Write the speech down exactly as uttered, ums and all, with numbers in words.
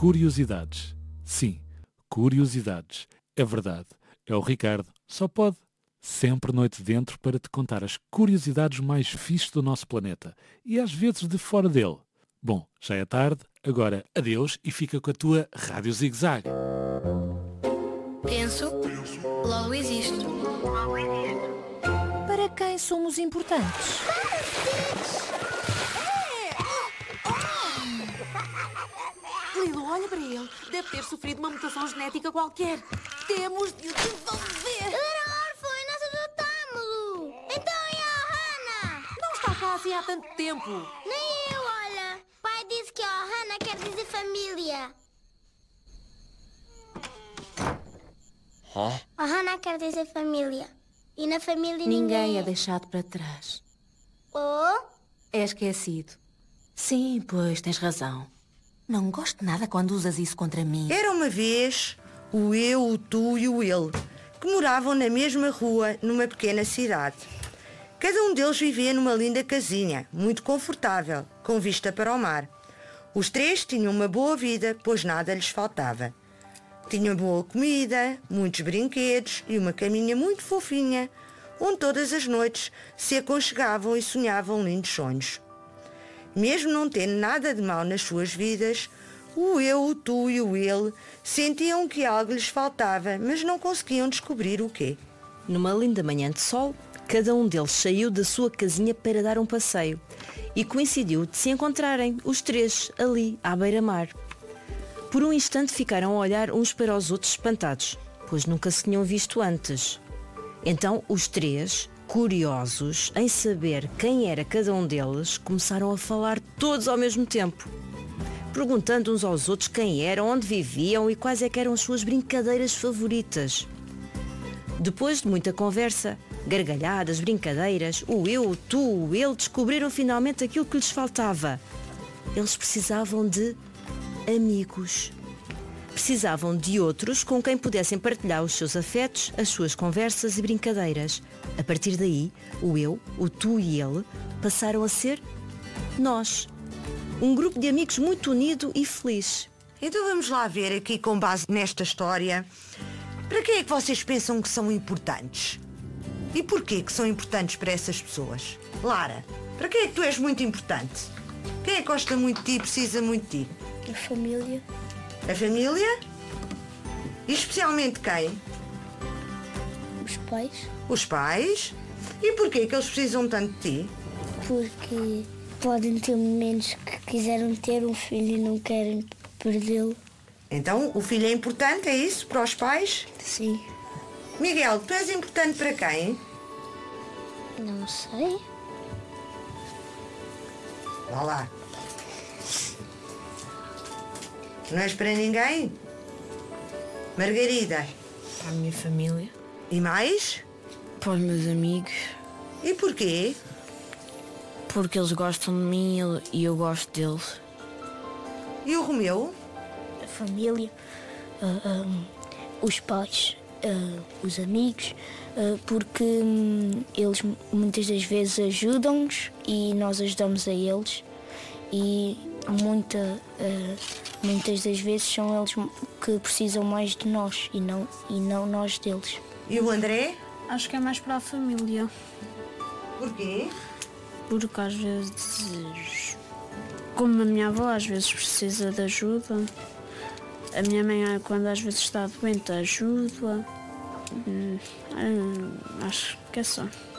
curiosidades. Sim, curiosidades. É verdade. É o Ricardo. Só pode. Sempre noite dentro para te contar as curiosidades mais fixes do nosso planeta. E às vezes de fora dele. Bom, já é tarde. Agora, adeus e fica com a tua Rádio Zig Zag. Penso, logo existo. Para quem somos importantes? Lilo, olha para ele. Deve ter sofrido uma mutação genética qualquer. Temos de o devolver. Ele era órfão e nós adotámo-lo. Então e a Hannah? Não está cá assim há tanto tempo. Nem eu, olha. Pai disse que a Hannah quer dizer família. Hã? A Hannah quer dizer família. E na família Ninguém ninguém é deixado para trás. Oh? É esquecido. Sim, pois, tens razão. Não gosto nada quando usas isso contra mim. Era uma vez o eu, o tu e o ele, que moravam na mesma rua, numa pequena cidade. Cada um deles vivia numa linda casinha, muito confortável, com vista para o mar. Os três tinham uma boa vida, pois nada lhes faltava. Tinham boa comida, muitos brinquedos e uma caminha muito fofinha, onde todas as noites se aconchegavam e sonhavam lindos sonhos. Mesmo não tendo nada de mal nas suas vidas, o eu, o tu e o ele sentiam que algo lhes faltava, mas não conseguiam descobrir o quê. Numa linda manhã de sol, cada um deles saiu da sua casinha para dar um passeio e coincidiu de se encontrarem, os três, ali, à beira-mar. Por um instante ficaram a olhar uns para os outros espantados, pois nunca se tinham visto antes. Então os três, curiosos em saber quem era cada um deles, começaram a falar todos ao mesmo tempo, perguntando uns aos outros quem eram, onde viviam e quais é que eram as suas brincadeiras favoritas. Depois de muita conversa, gargalhadas, brincadeiras, o eu, o tu, o ele descobriram finalmente aquilo que lhes faltava. Eles precisavam de amigos. Precisavam de outros com quem pudessem partilhar os seus afetos, as suas conversas e brincadeiras. A partir daí, o eu, o tu e ele passaram a ser nós. Um grupo de amigos muito unido e feliz. Então vamos lá ver aqui, com base nesta história, para quem é que vocês pensam que são importantes? E porquê que são importantes para essas pessoas? Lara, para quem é que tu és muito importante? Quem é que gosta muito de ti e precisa muito de ti? A família. A família? E especialmente quem? Os pais. Os pais? E porquê que eles precisam tanto de ti? Porque podem ter momentos que quiseram ter um filho e não querem perdê-lo. Então o filho é importante, é isso? Para os pais? Sim. Miguel, tu és importante para quem? Não sei. Vá lá. Não és para ninguém? Margarida? Para a minha família. E mais? Para os meus amigos. E porquê? Porque eles gostam de mim e eu gosto deles. E o Romeu? A família, uh, um, os pais, uh, os amigos, uh, porque um, eles muitas das vezes ajudam-nos e nós ajudamos a eles e muita, uh, muitas das vezes são eles que precisam mais de nós e não, e não nós deles. E o André? Acho que é mais para a família. Porquê? Porque às vezes, como a minha avó às vezes precisa de ajuda, a minha mãe quando às vezes está doente ajuda, hum, hum, acho que é só.